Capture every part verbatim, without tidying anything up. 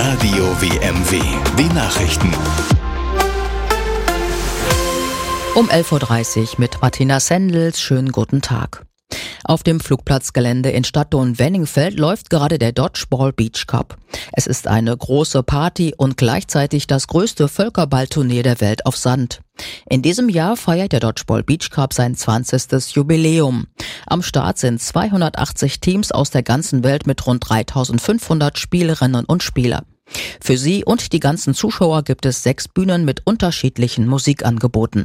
Radio W M W. Die Nachrichten. Um elf Uhr dreißig mit Martina Sendels. Schönen guten Tag. Auf dem Flugplatzgelände in Stadtdohn-Wenningfeld läuft gerade der Dodgeball Beach Cup. Es ist eine große Party und gleichzeitig das größte Völkerballturnier der Welt auf Sand. In diesem Jahr feiert der Dodgeball Beach Cup sein zwanzigstes Jubiläum. Am Start sind zweihundertachtzig Teams aus der ganzen Welt mit rund dreitausendfünfhundert Spielerinnen und Spieler. Für sie und die ganzen Zuschauer gibt es sechs Bühnen mit unterschiedlichen Musikangeboten.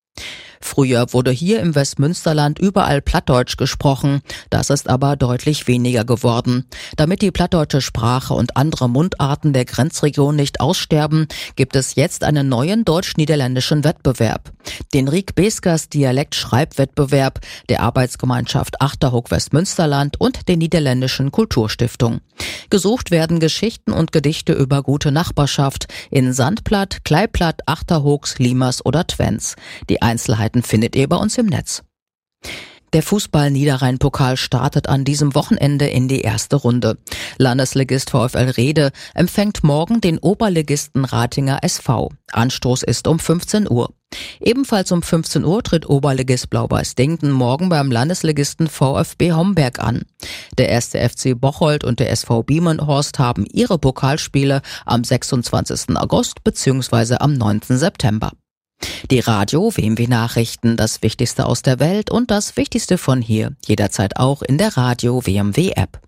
Früher wurde hier im Westmünsterland überall Plattdeutsch gesprochen, das ist aber deutlich weniger geworden. Damit die plattdeutsche Sprache und andere Mundarten der Grenzregion nicht aussterben, gibt es jetzt einen neuen deutsch-niederländischen Wettbewerb. Den Riek Beeskers Dialekt-Schreibwettbewerb der Arbeitsgemeinschaft Achterhoek Westmünsterland und der Niederländischen Kulturstiftung. Gesucht werden Geschichten und Gedichte über gute Nachbarschaft in Sandplatt, Kleiplatt, Achterhoeks, Liemers oder Twens. Die Einzelheiten findet ihr bei uns im Netz. Der Fußball-Niederrhein-Pokal startet an diesem Wochenende in die erste Runde. Landesligist VfL Rede empfängt morgen den Oberligisten Ratinger S V. Anstoß ist um fünfzehn Uhr. Ebenfalls um fünfzehn Uhr tritt Oberligist Blau-Weiß-Dingten morgen beim Landesligisten VfB Homberg an. Der erste F C Bocholt und der S V Biemenhorst haben ihre Pokalspiele am sechsundzwanzigsten August bzw. am neunten September. Die Radio W M W Nachrichten, das Wichtigste aus der Welt und das Wichtigste von hier, jederzeit auch in der Radio W M W App.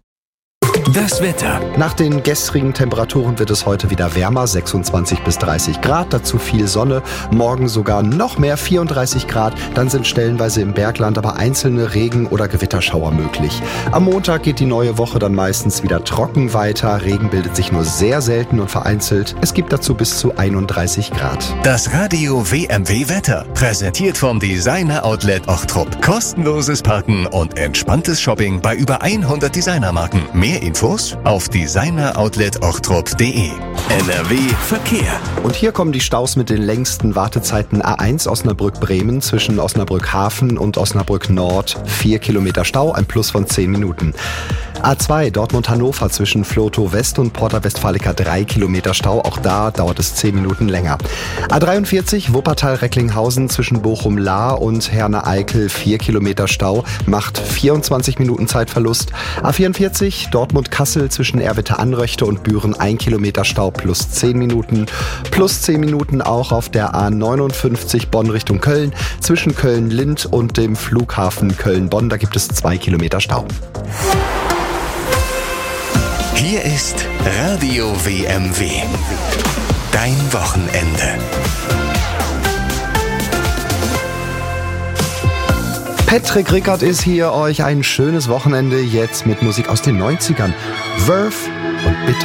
Das Wetter. Nach den gestrigen Temperaturen wird es heute wieder wärmer, sechsundzwanzig bis dreißig Grad, dazu viel Sonne, morgen sogar noch mehr, vierunddreißig Grad, dann sind stellenweise im Bergland aber einzelne Regen- oder Gewitterschauer möglich. Am Montag geht die neue Woche dann meistens wieder trocken weiter, Regen bildet sich nur sehr selten und vereinzelt, es gibt dazu bis zu einunddreißig Grad. Das Radio W M W Wetter, präsentiert vom Designer Outlet Ochtrup. Kostenloses Parken und entspanntes Shopping bei über hundert Designermarken. Mehr Infos auf designer outlet ochtrup punkt de. N R W Verkehr. Und hier kommen die Staus mit den längsten Wartezeiten. A eins Osnabrück-Bremen zwischen Osnabrück-Hafen und Osnabrück-Nord. Vier Kilometer Stau, ein Plus von zehn Minuten. A zwei Dortmund-Hannover zwischen Flotow West und Porta Westfalica drei Kilometer Stau. Auch da dauert es zehn Minuten länger. A dreiundvierzig Wuppertal-Recklinghausen zwischen Bochum-Lahr und Herne-Eickel vier Kilometer Stau. Macht vierundzwanzig Minuten Zeitverlust. A vierundvierzig Dortmund-Kassel zwischen Erwitte-Anröchte und Büren ein Kilometer Stau plus zehn Minuten. Plus zehn Minuten auch auf der A neunundfünfzig Bonn Richtung Köln zwischen Köln-Lind und dem Flughafen Köln-Bonn. Da gibt es zwei Kilometer Stau. Hier ist Radio W M W. Dein Wochenende. Patrick Rickert ist hier, euch ein schönes Wochenende jetzt mit Musik aus den neunzigern. Verve und Bitter.